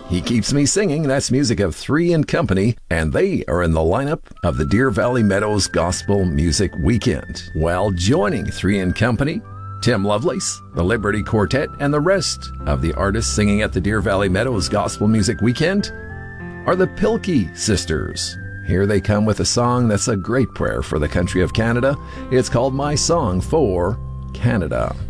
He Keeps Me Singing. That's music of Three and Company, and they are in the lineup of the Deer Valley Meadows Gospel Music Weekend. While joining Three and Company, Tim Lovelace, the Liberty Quartet, and the rest of the artists singing at the Deer Valley Meadows Gospel Music Weekend are the Pilkey Sisters. Here they come with a song that's a great prayer for the country of Canada. It's called My Song for Canada.